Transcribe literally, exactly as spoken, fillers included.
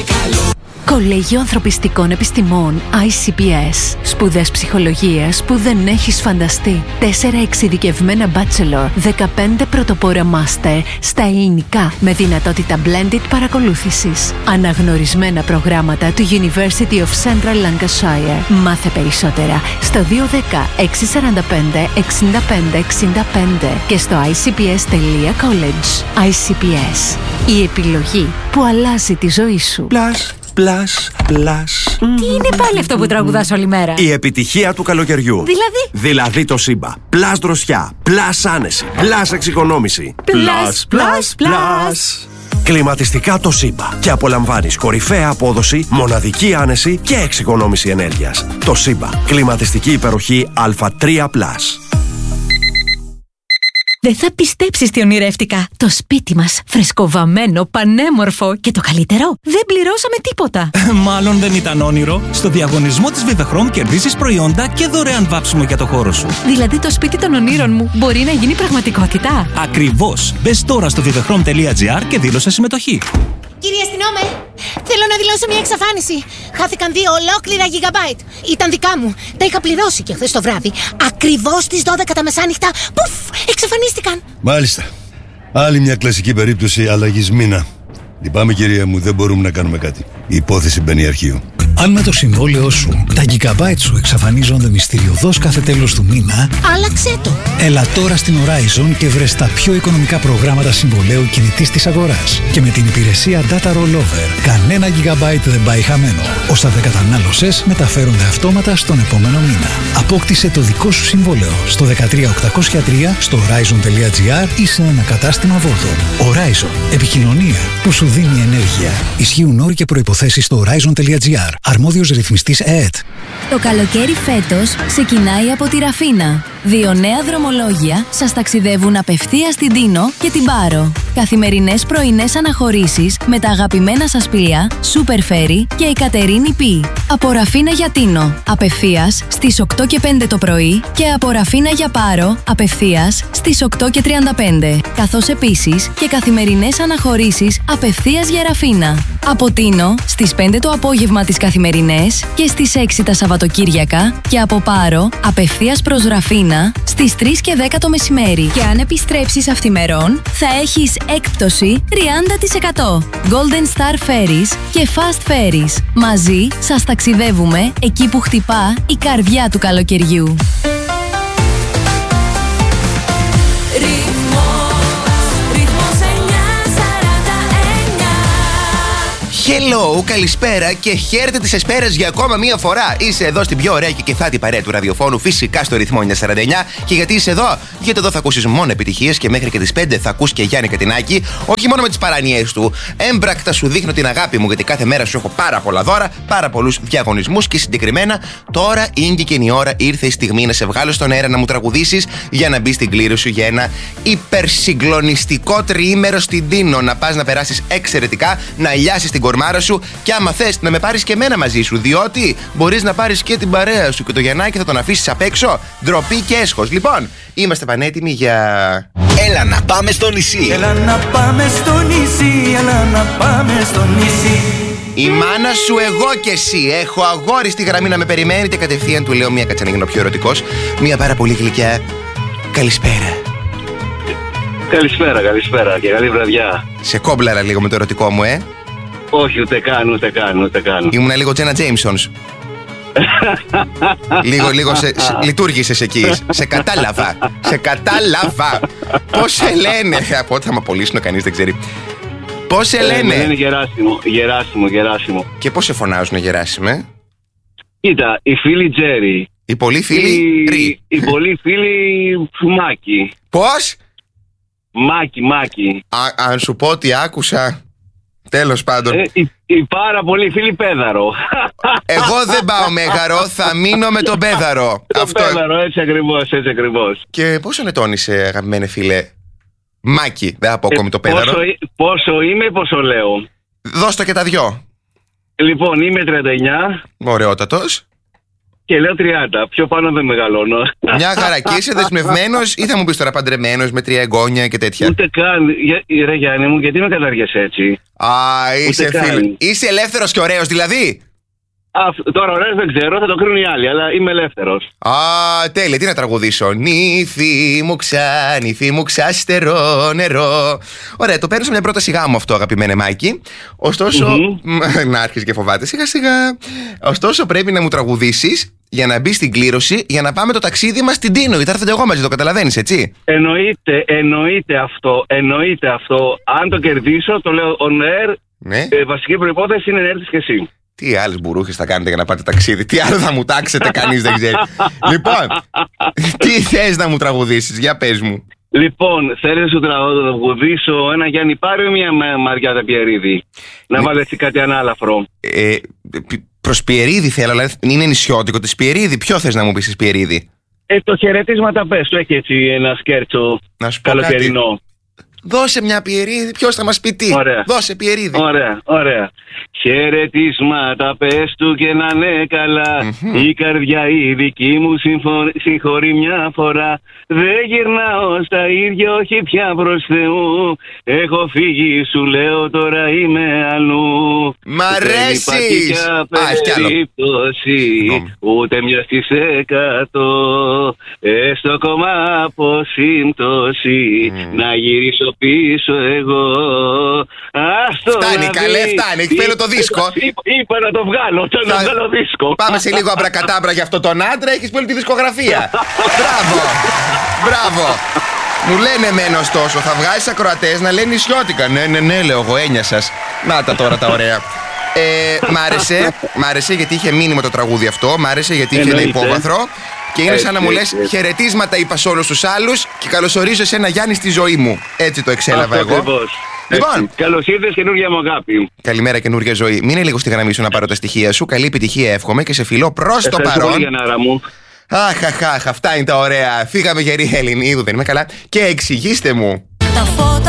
Κολέγιο Ανθρωπιστικών Επιστημών άι σι πι ες. Σπουδές ψυχολογίας που δεν έχεις φανταστεί. Τέσσερα εξειδικευμένα bachelor, δεκαπέντε πρωτοπόρα master στα ελληνικά με δυνατότητα blended παρακολούθησης. Αναγνωρισμένα προγράμματα του University of Central Lancashire. Μάθε περισσότερα στο δύο ένα μηδέν έξι τέσσερα πέντε εξήντα πέντε εξήντα πέντε και στο άι σι πι ες τελεία college. άι σι πι ες. Η επιλογή που αλλάζει τη ζωή σου. Plus. Πλάς, πλάς. Τι είναι πάλι αυτό που τραγουδάς όλη μέρα? Η επιτυχία του καλοκαιριού. Δηλαδή? Δηλαδή το Σύμπα. Πλάς δροσιά, πλάς άνεση, πλάς εξοικονόμηση. Πλάς, πλάς, πλάς. Κλιματιστικά το Σύμπα. Και απολαμβάνεις κορυφαία απόδοση, μοναδική άνεση και εξοικονόμηση ενέργειας. Το Σύμπα. Κλιματιστική υπεροχή Α τρία πλάς. Δεν θα πιστέψεις τι ονειρεύτηκα. Το σπίτι μας, φρεσκοβαμμένο, πανέμορφο και το καλύτερο, δεν πληρώσαμε τίποτα. Μάλλον δεν ήταν όνειρο. Στο διαγωνισμό της Vivechrome κερδίζεις προϊόντα και δωρεάν βάψιμο για το χώρο σου. Δηλαδή το σπίτι των ονείρων μου μπορεί να γίνει πραγματικότητα. Ακριβώς. Μπες τώρα στο vivechrome τελεία gr και δήλωσε συμμετοχή. Κύριε αστυνόμε, θέλω να δηλώσω μια εξαφάνιση. Χάθηκαν δύο ολόκληρα gigabyte. Ήταν δικά μου. Τα είχα πληρώσει και χθες το βράδυ. Ακριβώς στις δώδεκα τα μεσάνυχτα. Πουφ! Εξαφανίστηκαν. Μάλιστα. Άλλη μια κλασική περίπτωση αλλαγής μήνα. Λυπάμαι κυρία μου, δεν μπορούμε να κάνουμε κάτι. Η υπόθεση μπαίνει αρχείο. Αν με το συμβόλαιό σου τα gigabyte σου εξαφανίζονται μυστηριωδώς κάθε τέλος του μήνα, άλλαξε το. Έλα τώρα στην Horizon και βρες τα πιο οικονομικά προγράμματα συμβολαίου κινητής της αγοράς. Και με την υπηρεσία Data Rollover, κανένα gigabyte δεν πάει χαμένο. Όσα δεν κατανάλωσες μεταφέρονται αυτόματα στον επόμενο μήνα. Απόκτησε το δικό σου συμβόλαιο στο δεκατρία οκτακόσια τρία, στο horizon τελεία gr ή σε ένα κατάστημα Vodafone. Horizon. Επικοινωνία που σου δίνει ενέργεια. Ισχύουν όροι και προϋποθέσεις στο horizon τελεία gr. Αρμόδιος ρυθμιστής ΕΕΤ. Το καλοκαίρι φέτος ξεκινάει από τη Ραφίνα. Δύο νέα δρομολόγια σας ταξιδεύουν απευθείας στην Τίνο και την Πάρο. Καθημερινές πρωινές αναχωρήσεις με τα αγαπημένα σας πλοία Super Ferry και η Κατερίνη Πι. Από Ραφίνα για Τίνο, απευθείας στις οκτώ και πέντε το πρωί και από Ραφίνα για Πάρο, απευθείας στις οκτώ και τριάντα πέντε. Καθώς επίσης και καθημερινές αναχωρήσεις απευθείας για Ραφίνα. Από Τίνο στις πέντε το απόγευμα τις καθημερινές και στις έξι τα Σαββατοκύριακα και από Πάρο απευθείας προς Ραφίνα στις τρεις και δέκα το μεσημέρι. Και αν επιστρέψεις αυθημερών θα έχεις έκπτωση τριάντα τοις εκατό. Golden Star Ferries και Fast Ferries. Μαζί σας ταξιδεύουμε εκεί που χτυπά η καρδιά του καλοκαιριού. Hello, καλησπέρα και χαίρετε τις εσπέρες για ακόμα μία φορά. Είσαι εδώ στην πιο ωραία και κεφάτη παρέα του ραδιοφώνου, φυσικά στο ρυθμό εννιακόσια σαράντα εννιά. Και γιατί είσαι εδώ? Γιατί εδώ θα ακούσεις μόνο επιτυχίες και μέχρι και τις πέντε θα ακούς και Γιάννη Κατινάκη. Όχι μόνο με τις παρανοιές του. Έμπρακτα σου δείχνω την αγάπη μου, γιατί κάθε μέρα σου έχω πάρα πολλά δώρα, πάρα πολλούς διαγωνισμούς και συγκεκριμένα τώρα είναι και η ώρα, ήρθε η στιγμή να σε βγάλω στον αέρα να μου τραγουδήσεις για να μπει στην κλήρωση για ένα υπερσυγκλονιστικό τριήμερο στην Τίνο. Να πας να περάσεις εξαιρετικά, να αλιάσεις την κορμάρα σου και άμα θες να με πάρεις και εμένα μαζί σου, διότι μπορείς να πάρεις και την παρέα σου και το Γιαννάκι θα τον αφήσεις απ' έξω. Ντροπή και έσχος. Λοιπόν, είμαστε πανέτοιμοι για... Έλα να πάμε στο νησί. Έλα να πάμε στο νησί, έλα να πάμε στο νησί. Η μάνα σου, εγώ και εσύ. Έχω αγόρι στη γραμμή να με περιμένει και κατευθείαν του λέω μία κάτσα να γίνω πιο ερωτικός. Μία πάρα πολύ γλυκιά καλησπέρα. Καλησπέρα, καλησπέρα και καλή βραδιά. Σε κόμπλαρα λίγο με το ερωτικό μου, ε. Όχι, ούτε καν, ούτε καν, ούτε καν. Ήμουνα λίγο Τζένα Τζέιμσονς. λίγο, λίγο σε, σε, λειτουργήσες εκεί. Σε κατάλαβα. Σε κατάλαβα. Πώς σε λένε? Από ό,τι θα με απολύσουν, κανείς δεν ξέρει. Πώς σε λένε? Ε, είναι Γεράσιμο, Γεράσιμο, Γεράσιμο. Και πώς σε φωνάζουν, Γεράσιμε? Κοίτα, η φίλη Τζέρι. Η πολύ φίλη η, η πολύ φίλη Μάκη. Πώς? Μάκη, Μάκη. Α, αν σου πω ότι άκουσα. Τέλος πάντων. Ε, η, η πάρα πολύ φίλη Πέδαρο. Εγώ δεν πάω Μέγαρο, θα μείνω με τον Πέδαρο. Το Αυτό... Πέδαρο, έτσι ακριβώς, έτσι ακριβώς. Και πόσο ετών είσαι, αγαπημένε φίλε? Μάκη, δεν θα πω ακόμη ε, το Πέδαρο. Πόσο, πόσο είμαι, πόσο λέω? Δώσ' το και τα δυο. Λοιπόν, είμαι τριάντα εννιά. Ωραιότατος. Και λέω τριάντα. Πιο πάνω δεν μεγαλώνω. Μια χαρά. Και είσαι δεσμευμένος ή θα μου πεις τώρα παντρεμένος με τρία εγγόνια και τέτοια? Ούτε καν. Για, ρε Γιάννη μου, γιατί με καταργέσαι έτσι? Α, είσαι φίλο. Είσαι ελεύθερος και ωραίος δηλαδή. Α, τώρα ωραίος δεν ξέρω, θα το κρίνουν οι άλλοι, αλλά είμαι ελεύθερος. Α, τέλεια, τι να τραγουδήσω? Νύφη μου ξα, νύφη μου ξάστερο νερό. Ωραία, το παίρνω σε μια πρόταση γάμου αυτό, αγαπημένε Μάκη. Ωστόσο, mm-hmm. να άρχισε και φοβάται σιγά σιγά. Ωστόσο, πρέπει να μου τραγουδήσεις για να μπει στην κλήρωση, για να πάμε το ταξίδι μας στην Τίνο. Γιατί θα έρθετε εγώ μαζί, το καταλαβαίνεις, έτσι? Εννοείται, εννοείται αυτό, εννοείται αυτό. Αν το κερδίσω, το λέω on air. Ναι. Ε, βασική προϋπόθεση είναι να έρθεις και εσύ. Τι άλλες μπουρούχες θα κάνετε για να πάτε ταξίδι? Τι άλλο θα μου τάξετε, κανείς δεν ξέρει. Λοιπόν, τι θες να μου τραγουδήσεις? Για πες μου. Λοιπόν, θέλεις να σου τραγουδήσω ένα Γιάννη Πάρο ή μια Μαριάτα Πιερίδη? Να ναι. βάλεις κάτι ανάλαφρο. Ε, προς Πιερίδη θέλω, αλλά είναι νησιώτικο της Πιερίδη. Ποιο θες να μου πεις της Πιερίδη? Ε, το χαιρετίσματα πες, το έχει έτσι ένα σκέρτσο καλοκαιρινό. Δώσε μια Πιερίδη, ποιος θα μας πει τι? Ωραία. Δώσε Πιερίδη. Ωραία, ωραία. Χαιρετίσματα πες του και να είναι καλά. Mm-hmm. Η καρδιά η δική μου συμφω... συγχωρεί μια φορά. Δεν γυρνάω στα ίδια, όχι πια προς Θεού. Έχω φύγει, σου λέω, τώρα είμαι αλλού. Μ' αρέσεις! Δεν υπάρχει περίπτωση, ούτε μια στις εκατό. Έστω ακόμα από σύμπτωση, mm. να γυρίσω πίσω εγώ. Άστο φτάνει, καλέ, φτάνει. Θέλω το δίσκο. Είπα, είπα να το βγάλω, το να βγάλω δίσκο. Πάμε σε λίγο αμπρακατάμπρα για αυτό τον άντρα. Έχεις πολύ τη δισκογραφία. Μπράβο, μπράβο. Μου λένε εμένα ωστόσο, θα βγάζεις ακροατές να λένε νησιώτικα. Ναι, ναι, ναι, λέω εγώ, έννοια σας. Να τα τώρα τα ωραία. Ε, μ' άρεσε, μ' άρεσε γιατί είχε μήνυμα το τραγούδι αυτό. Μ' άρεσε γιατί είχε ένα υπόβαθρο. Και είναι σαν να μου λες χαιρετίσματα είπα σε όλους τους άλλους και καλωσορίζω εσένα Γιάννη στη ζωή μου. Έτσι το εξέλαβα εγώ. Ακριβώς. Λοιπόν, καλώς ήρθες, καινούργια μου αγάπη. Καλημέρα, καινούργια ζωή. Μείνε λίγο στη γραμμή σου να πάρω τα στοιχεία σου. Καλή επιτυχία, εύχομαι και σε φιλώ προς το παρόν. Μου. Αχ, αχ, αχ, αυτά είναι τα ωραία. Φύγαμε γεροί Ελληνίδου, δεν είμαι καλά. Και εξηγήστε μου. Τα φώτα